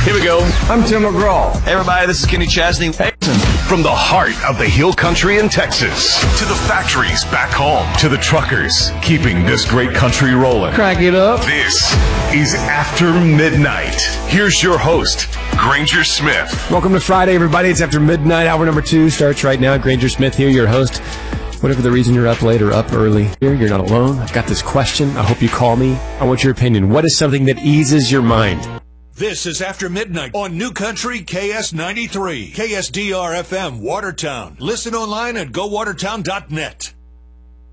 Here we go. I'm Tim McGraw. Hey, everybody, this is Kenny Chesney. Hey. From the heart of the hill country in Texas, to the factories back home, to the truckers keeping this great country rolling. Crack it up. This is After Midnight. Here's your host, Granger Smith. Welcome to Friday, everybody. It's After Midnight. Hour number 2 starts right now. Granger Smith here, your host. Whatever the reason you're up late or up early, you're not alone. I've got this question. I hope you call me. I want your opinion. What is something that eases your mind? This is After Midnight on New Country KS93, KSDR FM, Watertown. Listen online at GoWatertown.net.